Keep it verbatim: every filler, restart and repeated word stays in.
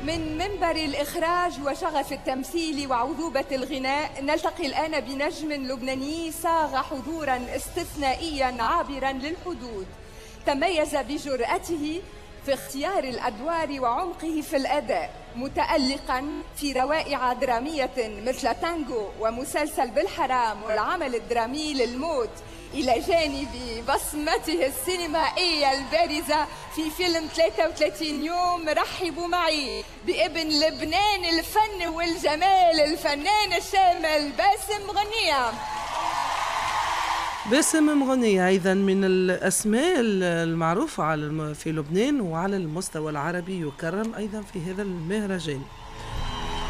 من منبر الإخراج وشغف التمثيل وعذوبة الغناء، نلتقي الآن بنجم لبناني صاغ حضوراً استثنائياً عابراً للحدود، تميز بجرأته في اختيار الأدوار وعمقه في الأداء، متألقاً في روائع درامية مثل تانغو ومسلسل بالحرام والعمل الدرامي للموت، إلى جانب بصمته السينمائية البارزة في فيلم ثلاثة وثلاثين يوم. رحبوا معي بابن لبنان الفن والجمال، الفنان الشامل باسم غنية. باسم مغنية أيضا من الأسماء المعروفة في لبنان وعلى المستوى العربي، يكرم أيضا في هذا المهرجان.